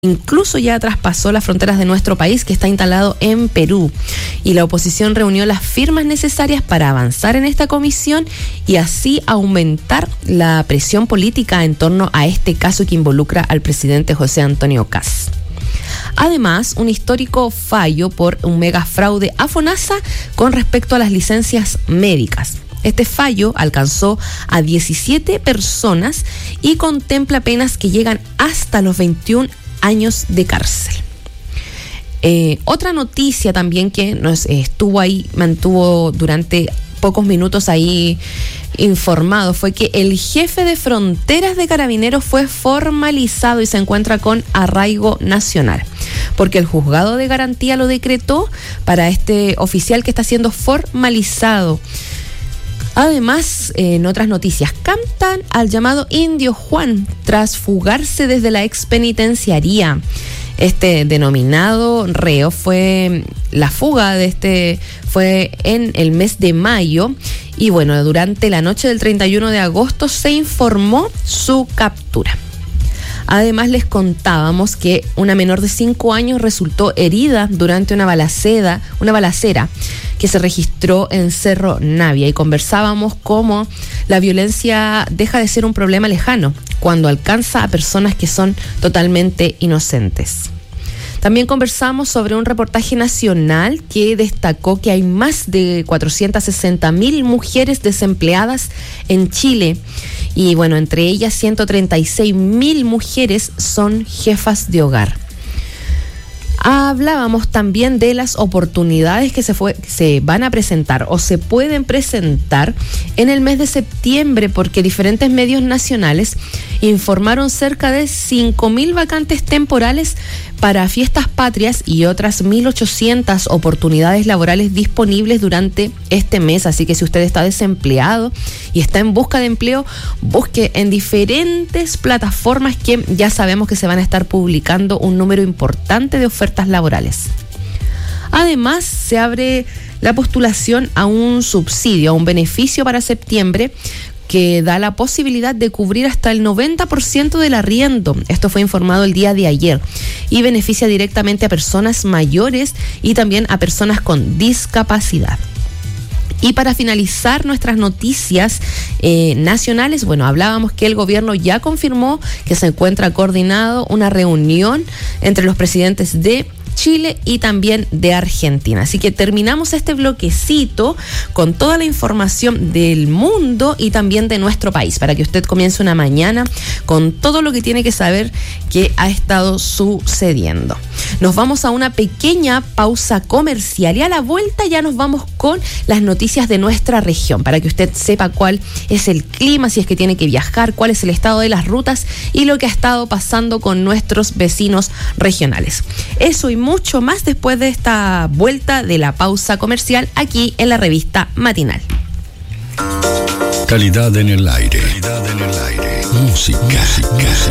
Incluso ya traspasó las fronteras de nuestro país, que está instalado en Perú. Y la oposición reunió las firmas necesarias para avanzar en esta comisión y así aumentar la presión política en torno a este caso que involucra al presidente José Antonio Kast. Además, un histórico fallo por un mega fraude a FONASA con respecto a las licencias médicas. Este fallo alcanzó a 17 personas y contempla penas que llegan hasta los 21 años de cárcel. Otra noticia también que nos mantuvo durante pocos minutos ahí informado fue que el jefe de fronteras de Carabineros fue formalizado y se encuentra con arraigo nacional, porque el juzgado de garantía lo decretó para este oficial que está siendo formalizado. Además, en otras noticias, captan al llamado Indio Juan tras fugarse desde la expenitenciaría. Este denominado reo fue en el mes de mayo y bueno, durante la noche del 31 de agosto se informó su captura. Además, les contábamos que una menor de 5 años resultó herida durante una balacera que se registró en Cerro Navia, y conversábamos cómo la violencia deja de ser un problema lejano cuando alcanza a personas que son totalmente inocentes. También conversamos sobre un reportaje nacional que destacó que hay más de 460.000 mujeres desempleadas en Chile. Y bueno, entre ellas 136.000 mujeres son jefas de hogar. Hablábamos también de las oportunidades que se van a presentar o se pueden presentar en el mes de septiembre, porque diferentes medios nacionales informaron cerca de 5.000 vacantes temporales para fiestas patrias y otras 1.800 oportunidades laborales disponibles durante este mes. Así que si usted está desempleado y está en busca de empleo, busque en diferentes plataformas que ya sabemos que se van a estar publicando un número importante de ofertas laborales. Además, se abre la postulación a un subsidio, a un beneficio para septiembre, que da la posibilidad de cubrir hasta el 90% del arriendo. Esto fue informado el día de ayer y beneficia directamente a personas mayores y también a personas con discapacidad. Y para finalizar nuestras noticias nacionales, bueno, hablábamos que el gobierno ya confirmó que se encuentra coordinado una reunión entre los presidentes de Chile y también de Argentina. Así que terminamos este bloquecito con toda la información del mundo y también de nuestro país, para que usted comience una mañana con todo lo que tiene que saber que ha estado sucediendo. Nos vamos a una pequeña pausa comercial y a la vuelta ya nos vamos con las noticias de nuestra región, para que usted sepa cuál es el clima, si es que tiene que viajar, cuál es el estado de las rutas y lo que ha estado pasando con nuestros vecinos regionales. Eso y mucho más después de esta vuelta de la pausa comercial aquí en la revista Matinal. Calidad en el aire. Música.